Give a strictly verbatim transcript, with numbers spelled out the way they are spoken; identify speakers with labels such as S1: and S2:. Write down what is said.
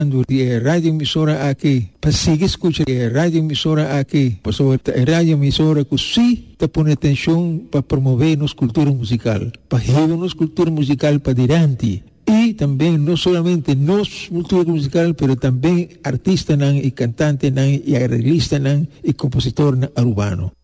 S1: di radio emisora aqui, para seguir escuchando di radio emisora aqui, por sobre radio emisora così te pone atención para promover nuestra cultura musical, para llevar nuestra cultura musical para adelante. Y también no solamente nos cultura musical, pero también artistas y cantantes y arreglistas y compositores urbanos.